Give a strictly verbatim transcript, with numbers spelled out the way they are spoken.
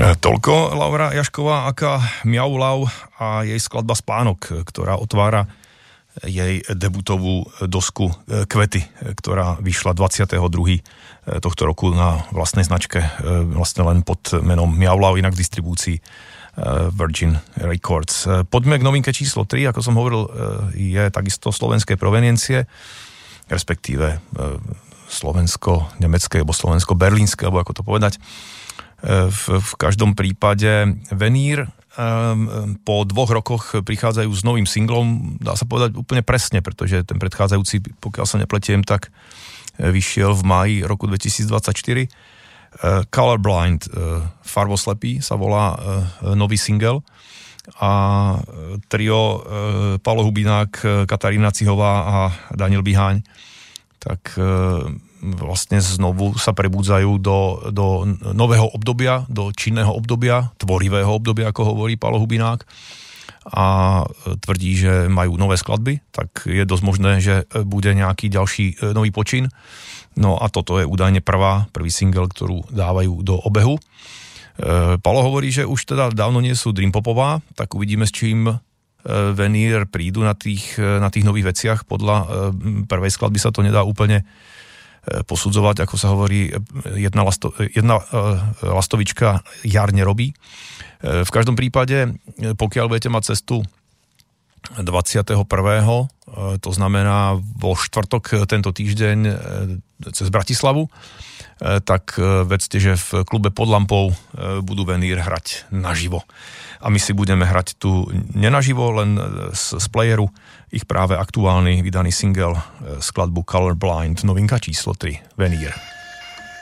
Toľko Laura Jašková, aká Miau Lau a jej skladba Spánok, ktorá otvára jej debutovú dosku Kvety, ktorá vyšla dvadsiateho druhého tohto roku na vlastnej značke, vlastne len pod menom Miau Lau, inak v distribúcii Virgin Records. Poďme k novinke číslo tri, ako som hovoril, je takisto slovenskej proveniencie, respektíve slovensko-nemecké, alebo slovensko-berlínske, alebo ako to povedať. V, v každom prípade Venír um, po dvoch rokoch prichádzajú s novým singlom, dá sa povedať úplne presne, pretože ten predchádzajúci, pokiaľ sa nepletiem, tak vyšiel v máji roku dvetisícdvadsaťštyri. Uh, Colorblind, uh, Farboslepý sa volá uh, nový single a trio uh, Paolo Hubinák, Katarína Cihová a Daniel Biháň tak uh, vlastne znovu sa prebudzajú do, do nového obdobia, do činného obdobia, tvorivého obdobia, ako hovorí Paolo Hubinák, a tvrdí, že majú nové skladby, tak je dosť možné, že bude nejaký ďalší nový počin. No a toto je údajne prvá, prvý single, ktorú dávajú do obehu. E, Paolo hovorí, že už teda dávno nie sú Dream Popová, tak uvidíme, s čím Venír prídu na tých, na tých nových veciach. Podľa prvej skladby sa to nedá úplne posudzovať, ako sa hovorí, jedna, lasto, jedna uh, lastovička jar nerobí. Uh, v každom prípade, pokiaľ budete mať cestu dvadsiateho prvého Uh, to znamená vo štvrtok tento týždeň uh, cez Bratislavu, uh, tak uh, vedzte, že v klube Pod lampou uh, budú Venír hrať naživo. A my si budeme hrať tu nenaživo, len z, z playeru ich práve aktuálny vydaný single, skladbu Colorblind, novinka číslo tri, Venír.